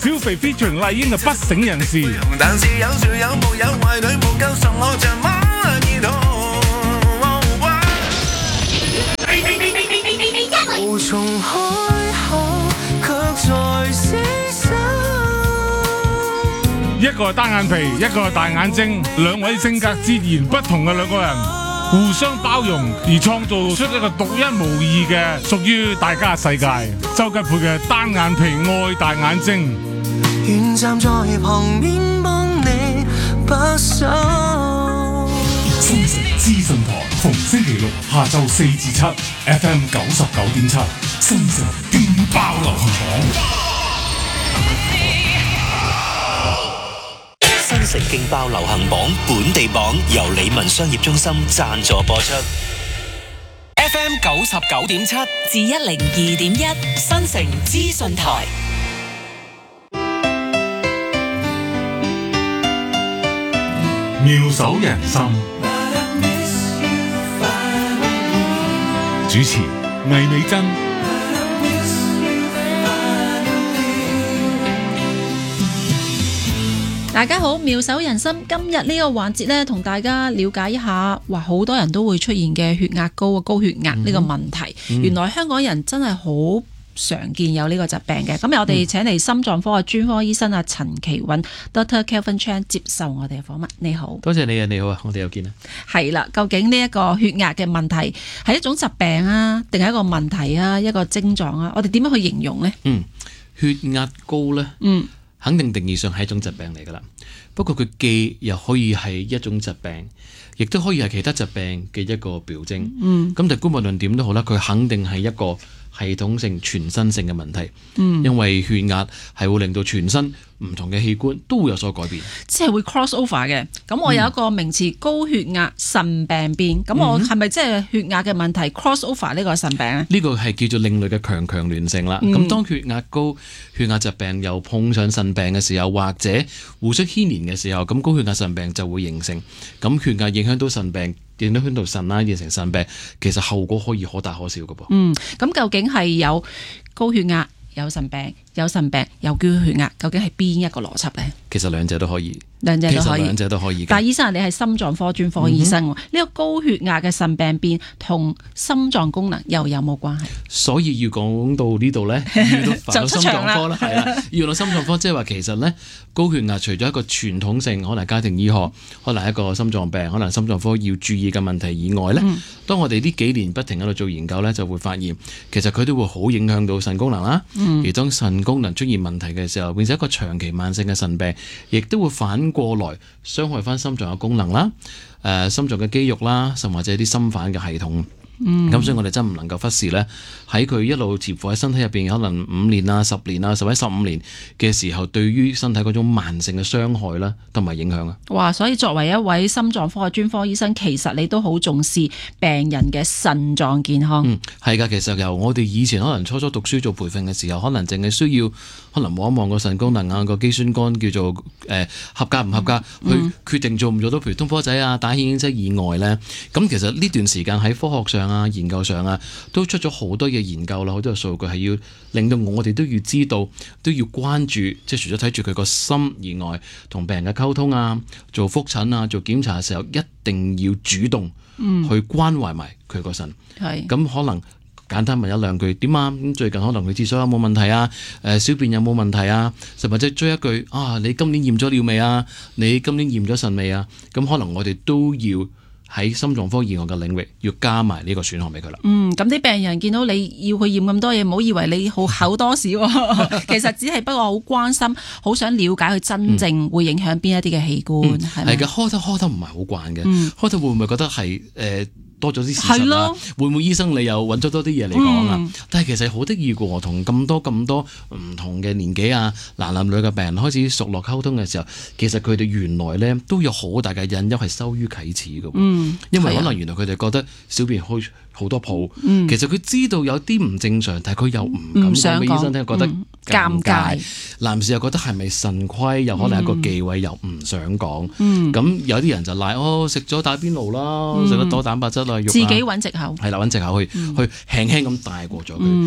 小肥 featuring 麗英嘅不省人事。 但是有樹有木有壞女無夠神我像馬兒童。無從開口，卻在廝守。 一個係單眼皮，一個係大眼睛，兩位性格截然不同嘅兩個人，互相包容而創造出一個獨一無二嘅屬於大家嘅世界。周吉佩嘅單眼皮愛大眼睛， 願站在旁邊幫你把守。 新城資訊台逢星期六下晝4至7 FM 99.7，新城勁爆流行榜。 新城勁爆流行榜本地榜由理文商業中心贊助播出。FM 99.7 至102.1，新城資訊台。 妙手仁心，主持魏美珍。 大家好，妙手仁心，今日呢個環節呢，同大家了解一下，好多人都會出現嘅血壓高啊，高血壓呢個問題。原來香港人真係好常見有呢個疾病嘅。咁我哋請嚟心臟科嘅專科醫生陳其允 Dr. Kelvin Chan 接受我哋嘅訪問。你好， 多謝你啊，你好啊，我哋又見啦。 係啦，究竟呢一個血壓嘅問題係一種疾病啊，定係一個問題啊，一個症狀啊？我哋點樣去形容呢？ 血壓高呢，肯定定義上係一種疾病嚟噶啦。不過佢既又可以係一種疾病，亦都可以係其他疾病嘅一個表徵。咁但係無論點都好啦，佢肯定係一個系統性全身性嘅問題。因為血壓係會令到全身唔同嘅器官都會有所改變， 即係會 cross over 嘅。咁我有一個名詞高血壓腎病變，咁我係咪即係血壓嘅問題 cross over 呢個腎病咧？ 呢個係叫做另類嘅強聯性啦。咁當血壓高、血壓疾病又碰上腎病嘅時候，或者互相牽連嘅時候，咁高血壓腎病就會形成。咁血壓影響到腎病，影響到腎啦，形成腎病，其實後果可以可大可小嘅噃。 咁究竟係有高血壓、有腎病、有腎病、有高血壓，究竟係邊一個邏輯呢？ 其實兩者都可以， 兩者都可以。但係醫生，你係心臟科專科醫生，呢個高血壓嘅腎病變同心臟功能又有冇關係？ 所以要講到呢度呢，要到心臟科啦，係啦，要到心臟科，即係話其實呢，高血壓除咗一個傳統性，可能家庭醫學，可能一個心臟病，可能心臟科要注意嘅問題以外呢，當我哋呢幾年不停喺度做研究呢，就會發現其實佢都會好影響到腎功能啦。而當腎功能出現問題嘅時候，變成一個長期慢性嘅腎病，亦都會反過來傷害翻心臟嘅功能啦，心臟嘅肌肉啦，甚或者啲心瓣嘅系統。咁所以我哋真唔能夠忽視呢，喺佢一路潛伏喺身體入邊，可能5年啊、10年啊，甚至15年嘅時候，對於身體嗰種慢性嘅傷害啦，同埋影響啊。 哇！所以作為一位心臟科嘅專科醫生，其實你都好重視病人嘅腎臟健康。 係㗎，其實由我哋以前可能初讀書做培訓嘅時候，可能淨係需要可能望一望個腎功能啊，個肌酸酐叫做合格唔合格，去決定做唔做到，譬如通波仔啊、打顯影劑以外呢。咁其實呢段時間喺科學上研究上都出咗好多嘅研究啦，好多嘅數據係要令到我哋都要知道，都要關注，即係除咗睇住佢個心以外，同病人嘅溝通啊，做覆診啊，做檢查嘅時候，一定要主動去關懷埋佢個腎。咁可能簡單問一兩句點啊？咁最近可能佢廁所有冇問題啊？小便有冇問題啊？甚至追一句啊，你今年驗咗尿未啊？你今年驗咗腎未啊？咁可能我哋都要喺心臟科以外嘅領域要加埋呢個選項俾佢啦。 咁啲病人見到你要佢驗咁多嘢，唔好以為你好口多事喎。其實只係不過好關心，好想了解佢真正會影響邊一啲嘅器官。係嘅， 開頭唔係好慣嘅。開頭會唔會覺得係多咗啲事實啊？會唔會醫生你又揾咗多啲嘢嚟講啊？但係其實好得意喎，同咁多唔同嘅年紀啊，男女嘅病人開始熟絡溝通嘅時候，其實佢哋原來咧都有好大嘅隱憂係羞於啟齒嘅。因為可能原來佢哋覺得小便開好多泡，其實佢知道有啲唔正常，但係佢又唔敢講俾醫生聽，覺得尷尬。男士又覺得係咪腎虧，又可能一個忌諱，又唔想講。咁有啲人就賴食咗打邊爐啦，食得多蛋白質啊，肉啊， 自己揾藉口。 係啦，揾藉口去輕輕咁帶過咗佢。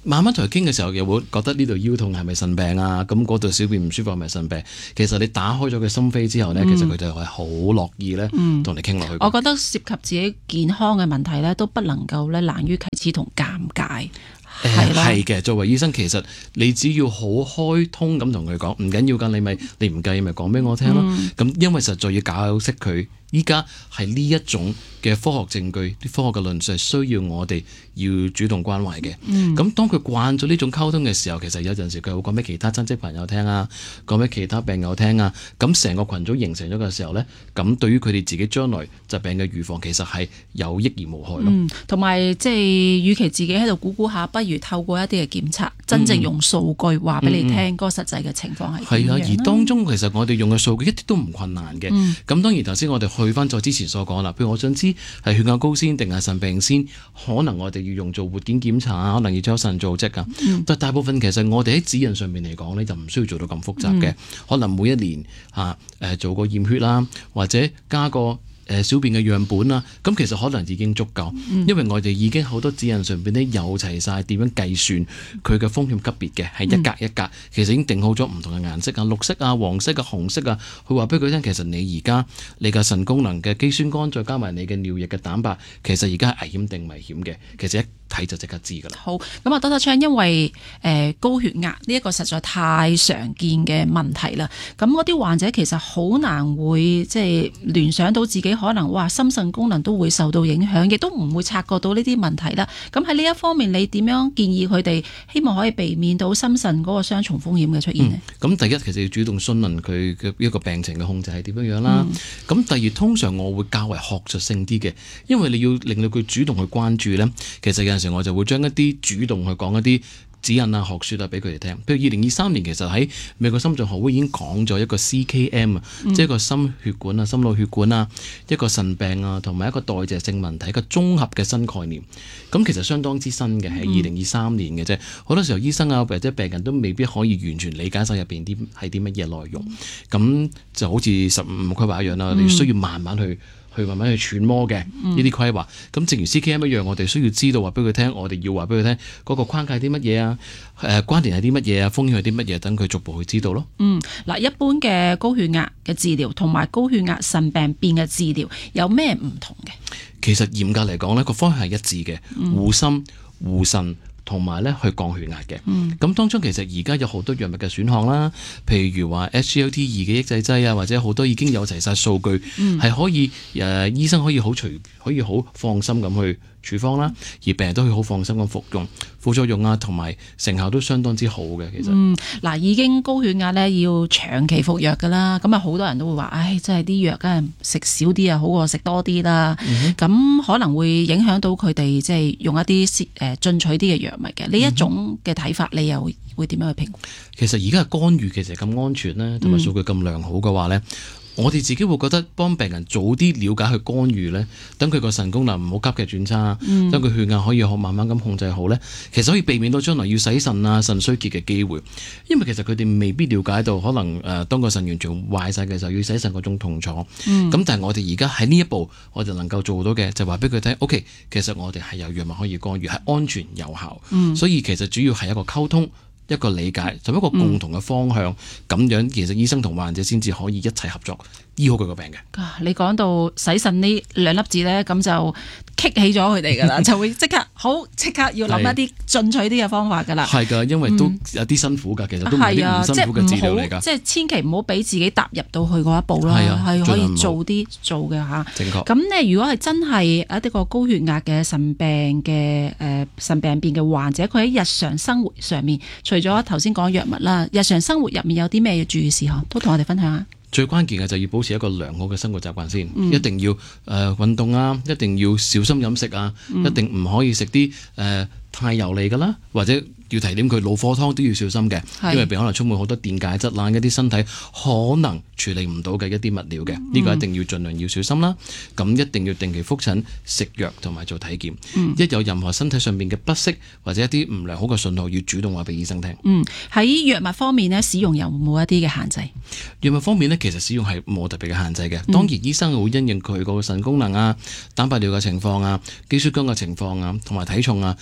慢慢同佢傾嘅時候，又會覺得呢度腰痛係咪腎病啊？咁嗰度小便唔舒服係咪腎病？其實你打開咗佢心扉之後呢，其實佢哋係好樂意咧同你傾落去。 我覺得涉及自己健康嘅問題呢，都不能夠咧難於啟齒同尷尬。 係嘅，作為醫生，其實你只要好開通咁同佢講，唔緊要㗎，你唔介意咪講俾我聽咯。咁因為實在要教識佢，依家係呢一種嘅科學證據，啲科學嘅論述係需要我哋要主動關懷嘅。咁當佢慣咗呢種溝通嘅時候，其實有陣時佢會講俾其他親戚朋友聽啊，講俾其他病友聽啊。咁成個群組形成咗嘅時候呢，咁對於佢哋自己將來疾病嘅預防，其實係有益而無害咯。 同埋即係，與其自己喺度估下，不如透過一啲嘅檢測，真正用數據話俾你聽，嗰個實際嘅情況係點樣。係啊， 而當中其實我哋用嘅數據一啲都唔困難嘅。咁當然頭先我哋去翻咗之前所講啦，譬如我想知係血壓高先定係腎病先，可能我哋要用做活檢檢查啊，可能要抽腎組織啊。但大部分其實我哋喺指引上面嚟講呢，就唔需要做到咁複雜嘅。可能每一年做個驗血啦，或者加個小便嘅樣本啦，咁其實可能已經足夠，因為我哋已經好多指引上邊咧有齊晒點樣計算佢嘅風險級別嘅，係一格一格，其實已經定好咗唔同嘅顏色啊，綠色啊、黃色啊、紅色啊，佢話俾佢聽，其實你而家你嘅腎功能嘅肌酸酐，再加埋你嘅尿液嘅蛋白，其實而家係危險定危險嘅，其實一睇就即刻知㗎啦。好， 咁啊，Dr. Chan，因為高血壓呢一個實在太常見嘅問題啦，咁嗰啲患者其實好難會即係聯想到自己可能心腎功能都會受到影響，亦都唔會察覺到呢啲問題啦。咁喺呢一方面，你點樣建議佢哋希望可以避免到心腎嗰個雙重風險嘅出現呢？ 咁第一其實要主動詢問佢嘅一個病情嘅控制係點樣樣啦。咁第二通常我會較為學術性啲嘅，因為你要令到佢主動去關注呢。其實有陣時我就會將一啲主動去講一啲指引啊、學説啊俾佢哋聽。譬如2023年其實喺美國心臟學會已經講咗一個 CKM 即係一個心血管啊、心腦血管啊、一個腎病啊，同埋一個代謝性問題，一個綜合嘅新概念。咁其實相當之新嘅，係2023年嘅啫。好多時候醫生啊或者病人都未必可以完全理解晒入邊啲係啲乜嘢內容。咁就好似15規劃一樣啦，你需要慢慢去揣摩嘅呢啲規劃。咁正如 CKM 一樣，我哋需要知道話俾佢聽，我哋要話俾佢聽嗰個框架係啲乜嘢啊，關聯係啲乜嘢啊，風險係啲乜嘢，等佢逐步去知道咯。 嗱，一般嘅高血壓嘅治療同埋高血壓腎病變嘅治療有咩唔同嘅？ 其實嚴格嚟講呢個方向係一致嘅，護心護腎。同埋咧去降血壓嘅，咁當中其實而家有好多藥物嘅選項啦，譬如話 SGLT2 嘅抑制劑啊，或者好多已經有齊晒數據，係可以醫生可以好放心咁去處方啦，而病人都可以好放心咁服用，副作用啊同埋成效都相當之好嘅。其實嗱，已經高血壓咧要長期服藥噶啦，咁啊好多人都會話，唉，真係啲藥梗係食少啲啊，好過食多啲啦。咁可能會影響到佢哋即係用一啲進取啲嘅藥物嘅呢一種嘅睇法，你又會點樣去評估？ 其實而家嘅干預其實咁安全咧，同埋數據咁良好嘅話咧。我哋自己會覺得幫病人早啲了解去干預呢，等佢個腎功能唔好急劇轉差，等佢血壓可以慢慢咁控制好呢，其實可以避免到將來要洗腎啊、腎衰竭嘅機會。因為其實佢哋未必了解到，可能當個腎完全壞晒嘅時候要洗腎嗰種痛楚。咁但係我哋而家喺呢一步，我哋能夠做到嘅就話俾佢聽，OK， 其實我哋係有藥物可以干預，係安全有效。所以其實主要係一個溝通。一個理解，就一個共同嘅方向，咁樣其實醫生同患者先至可以一齊合作醫好佢個病嘅。 你講到洗腎呢兩粒字呢，咁就激起咗佢哋噶啦，就會即刻要諗一啲進取啲嘅方法噶啦。係噶，因為都有啲辛苦噶，其實都唔係啲唔辛苦嘅治療嚟噶。即係千祈唔好俾自己踏入到去嗰一步啦，係可以做嘅嚇。正確。咁呢，如果係真係一啲個高血壓嘅腎病變嘅患者，佢喺日常生活上面，除咗頭先講藥物啦，日常生活入面有啲咩要注意事項，都同我哋分享下。最關鍵嘅就要保持一個良好嘅生活習慣先，一定要運動啊，一定要小心飲食啊，一定唔可以食啲太油膩㗎啦，或者要提點佢老火湯都要小心嘅，因為可能充滿好多電解質啦，一啲身體可能處理唔到嘅一啲物料嘅，呢個一定要盡量要小心啦。咁一定要定期覆診、食藥同埋做體檢。一有任何身體上面嘅不適或者一啲唔良好嘅信號，要主動話俾醫生聽。喺藥物方面呢，使用有冇一啲嘅限制？藥物方面呢，其實使用係冇特別嘅限制嘅。當然醫生會因應佢個腎功能啊、蛋白尿嘅情況啊、肌酸酐嘅情況啊，同埋體重啊，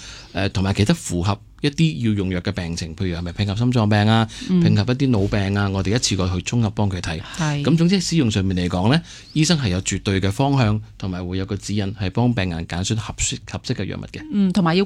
同埋其他符合一啲要用藥嘅病情，譬如係咪併合心臟病啊，併合一啲腦病啊，我哋一次過去綜合幫佢睇。 係咁總之喺使用上面嚟講呢，醫生係有絕對嘅方向，同埋會有個指引係幫病人揀選合適嘅藥物嘅。 同埋要